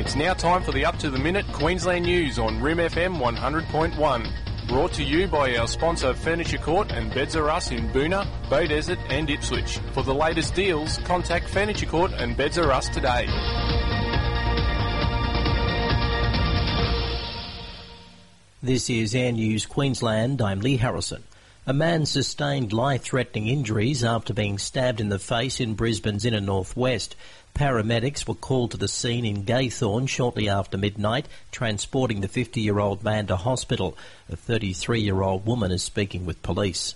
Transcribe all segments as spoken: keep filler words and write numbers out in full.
It's now time for the Up to the Minute Queensland News on R I M F M one hundred point one. Brought to you by our sponsor Furniture Court and Beds R Us in Boona, Bay Desert and Ipswich. For the latest deals, contact Furniture Court and Beds R Us today. This is Air News Queensland. I'm Lee Harrison. A man sustained life-threatening injuries after being stabbed in the face in Brisbane's inner northwest. Paramedics were called to the scene in Gaythorne shortly after midnight, transporting the fifty-year-old man to hospital. A thirty-three-year-old woman is speaking with police.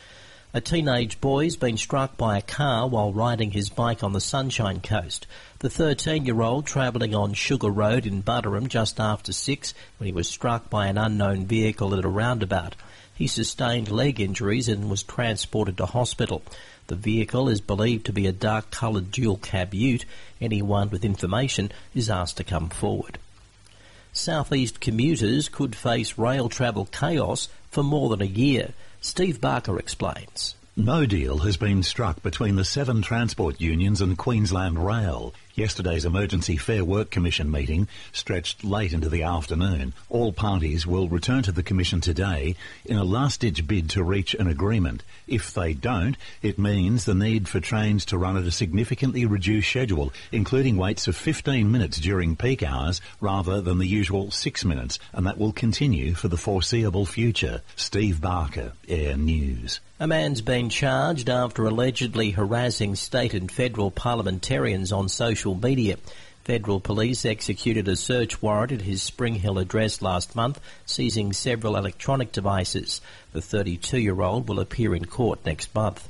A teenage boy's been struck by a car while riding his bike on the Sunshine Coast. The thirteen-year-old travelling on Sugar Road in Butterham just after six when he was struck by an unknown vehicle at a roundabout. He sustained leg injuries and was transported to hospital. The vehicle is believed to be a dark-coloured dual-cab ute. Anyone with information is asked to come forward. Southeast commuters could face rail travel chaos for more than a year. Steve Barker explains. No deal has been struck between the seven transport unions and Queensland Rail. Yesterday's Emergency Fair Work Commission meeting stretched late into the afternoon. All parties will return to the Commission today in a last-ditch bid to reach an agreement. If they don't, it means the need for trains to run at a significantly reduced schedule, including waits of fifteen minutes during peak hours rather than the usual six minutes, and that will continue for the foreseeable future. Steve Barker, Air News. A man's been charged after allegedly harassing state and federal parliamentarians on social media. Federal police executed a search warrant at his Spring Hill address last month, seizing several electronic devices. The thirty-two-year-old will appear in court next month.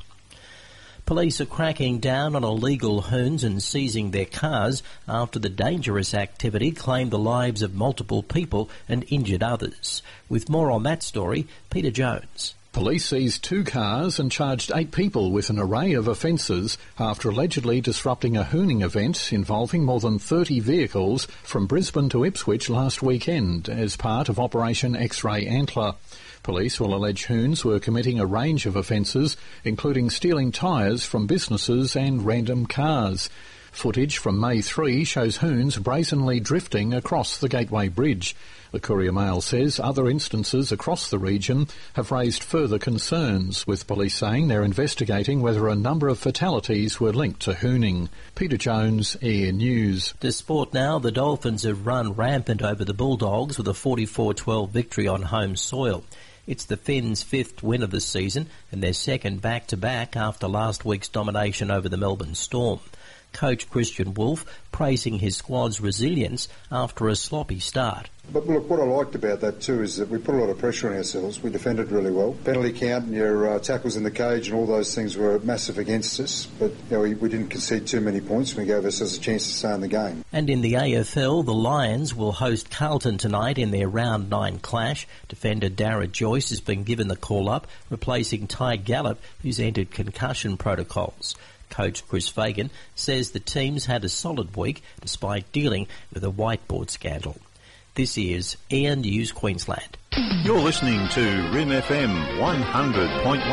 Police are cracking down on illegal hoons and seizing their cars after the dangerous activity claimed the lives of multiple people and injured others. With more on that story, Peter Jones. Police seized two cars and charged eight people with an array of offences after allegedly disrupting a hooning event involving more than thirty vehicles from Brisbane to Ipswich last weekend as part of Operation X-Ray Antler. Police will allege hoons were committing a range of offences, including stealing tyres from businesses and random cars. Footage from May third shows hoons brazenly drifting across the Gateway Bridge. The Courier Mail says other instances across the region have raised further concerns, with police saying they're investigating whether a number of fatalities were linked to hooning. Peter Jones, Air News. To sport now, the Dolphins have run rampant over the Bulldogs with a forty-four twelve victory on home soil. It's the Finns' fifth win of the season and their second back-to-back after last week's domination over the Melbourne Storm. Coach Christian Wolff praising his squad's resilience after a sloppy start. But look, what I liked about that too is that we put a lot of pressure on ourselves. We defended really well. Penalty count and your uh, tackles in the cage and all those things were massive against us. But you know, we, we didn't concede too many points. We gave ourselves a chance to stay in the game. And in the A F L, the Lions will host Carlton tonight in their round nine clash. Defender Dara Joyce has been given the call-up, replacing Ty Gallup, who's entered concussion protocols. Coach Chris Fagan says the team's had a solid week despite dealing with a whiteboard scandal. This is Air News Queensland. You're listening to R I M F M one hundred point one.